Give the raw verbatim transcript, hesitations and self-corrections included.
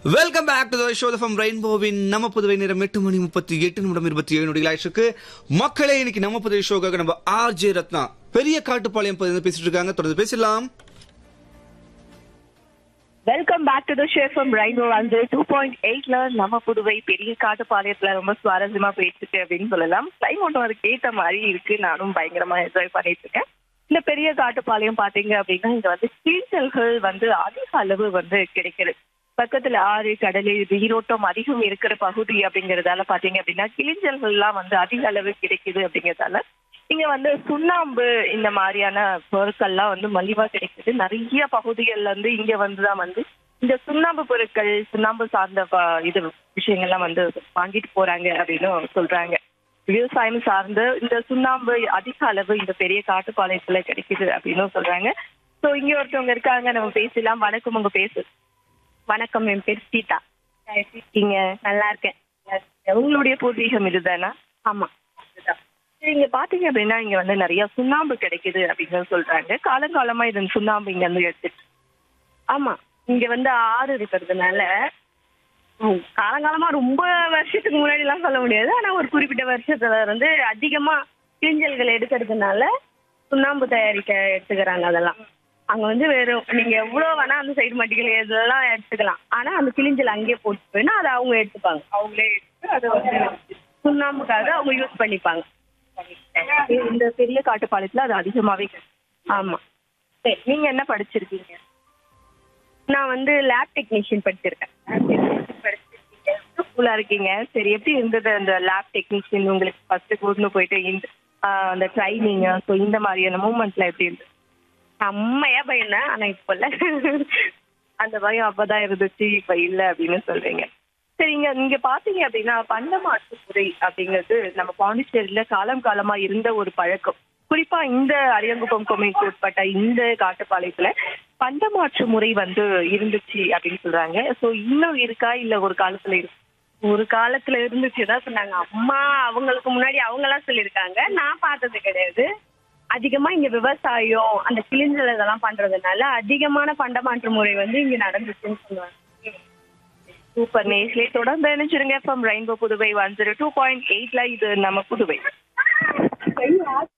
Welcome back to the show from ரெயின்போவின் நம்ம புதுவை நேரம் எட்டு மணி முப்பத்தி எட்டு நிமிடம் இருபத்தி ஏழு நொடிகளாயிருக்கு. மக்களே, இன்னைக்கு நம்ம புதுவை ஷோக்காக நம்ம ஆர் ஜே ரத்னா பெரிய காட்டுப்பாளையம் பேசிட்டு இருக்காங்க. தொடர்ந்து பேசலாம். Welcome back to the show from rainbow வந்து டூ பாயிண்ட் எயிட்ல நம்ம புதுவை பெரிய காட்டுப்பாளையத்துல ரொம்ப சுவாரஸ்யமா போயிட்டு இருக்கு அப்படின்னு சொல்லலாம். கிளைமேட்டும் அதுக்கு ஏற்ற மாதிரி இருக்கு. நானும் பயங்கரமா என்ஜாய் பண்ணிட்டு இருக்கேன். இந்த பெரிய காட்டுப்பாளையம் பாத்தீங்க அப்படின்னா இங்க வந்து கிளிஞ்சல்கள் வந்து அதிக அளவு வந்து கிடைக்குது. பக்கத்துல ஆறு, கடல், நீரோட்டம் அதிகம் இருக்கிற பகுதி அப்படிங்கறதால பாத்தீங்க அப்படின்னா கிளிஞ்சல்கள் எல்லாம் வந்து அதிக அளவு கிடைக்குது. அப்படிங்கறதால இங்க வந்து சுண்ணாம்பு இந்த மாதிரியான பொருட்கள்லாம் வந்து மலிவா கிடைக்குது. நிறைய பகுதிகள்ல இருந்து இங்க வந்துதான் வந்து இந்த சுண்ணாம்பு பொருட்கள், சுண்ணாம்பு சார்ந்த இது விஷயங்கள்லாம் வந்து வாங்கிட்டு போறாங்க அப்படின்னு சொல்றாங்க. விவசாயம் சார்ந்து இந்த சுண்ணாம்பு அதிக அளவு இந்த பெரிய காட்டுப்பாளையத்துல கிடைக்குது அப்படின்னு சொல்றாங்க. சோ இங்க ஒருத்தவங்க இருக்காங்க, நம்ம பேசலாம். வணக்கம், உங்க பேசு. வணக்கம், என் பேர் சீதா. எப்படி இருக்கீங்க? நல்லா இருக்கேன். உங்களுடைய பூர்வீகம் இதுதானா? ஆமா, இங்க பாத்தீங்க அப்படின்னா இங்க வந்து நிறைய சுண்ணாம்பு கிடைக்குது அப்படின்னு சொல்றாங்க. காலங்காலமா இது சுண்ணாம்பு இங்க வந்து எடுத்துட்டு. ஆமா, இங்க வந்து ஆறு இருக்கிறதுனால காலங்காலமா ரொம்ப வருஷத்துக்கு முன்னாடி எல்லாம் சொல்ல முடியாது. ஆனா ஒரு குறிப்பிட்ட வருஷத்துல வந்து அதிகமா கிளிஞ்சல்கள் எடுக்கிறதுனால சுண்ணாம்பு தயாரிக்க எடுத்துக்கிறாங்க. அதெல்லாம் அங்க வந்து வெறும் நீங்க எவ்வளவு வேணா அந்த சைடு மட்டிகள் இதெல்லாம் எடுத்துக்கலாம். ஆனா அந்த கிளிஞ்சல் அங்கேயே போட்டு போயினா அதை அவங்க எடுத்துப்பாங்க. அவங்களே எடுத்து அதை வந்து சுண்ணாம்புக்காக அவங்க யூஸ் பண்ணிப்பாங்க. இந்த பெரிய காட்டுப்பாளையத்துல அது அதிகமாவே. ஆமா. சரி, நீங்க என்ன படிச்சிருக்கீங்க? நான் வந்து லேப் டெக்னீஷியன் படிச்சிருக்கேன். ஸ்கூலா இருக்கீங்க. சரி, எப்படி இருந்தது அந்த லேப் டெக்னீஷியன் உங்களுக்கு ஃபர்ஸ்ட் கூட்டின்னு போயிட்டு இந்த அந்த ட்ரைனிங், ஸோ இந்த மாதிரியான மூமெண்ட்ல எப்படி இருந்தது? செம்மையா பயந்தேன். ஆனா இப்ப இல்ல. அந்த பயம் அப்பதான் இருந்துச்சு, இப்ப இல்ல அப்படின்னு சொல்றீங்க. சரிங்க, நீங்க பாத்தீங்க அப்படின்னா பண்டமாற்று முறை அப்படிங்கிறது நம்ம பாண்டிச்சேரியில காலம் காலமா இருந்த ஒரு பழக்கம். குறிப்பா இந்த அரியங்குப்பம் கொம்யூனிட்டிக்கு உட்பட்ட இந்த காட்டுப்பாளையத்துல பண்டமாற்று முறை வந்து இருந்துச்சு அப்படின்னு சொல்றாங்க. சோ இன்னும் இருக்கா, இல்ல ஒரு காலத்துல இருக்கு? ஒரு காலத்துல இருந்துச்சுதான் சொன்னாங்க. அம்மா அவங்களுக்கு முன்னாடி அவங்க எல்லாம் சொல்லியிருக்காங்க. நான் பார்த்தது கிடையாது. அதிகமா இங்க விவசாயம், அந்த கிளிஞ்சல் இதெல்லாம் பண்றதுனால அதிகமான பண்டமாற்று முறை வந்து இங்க நடந்துச்சுன்னு சொல்லுவாங்க. சூப்பர். நேஸ்லே தொடர்ந்து நினைச்சிருங்க. From rainbow Puduvai one zero two point எயிட்ல இது நம்ம புதுவை.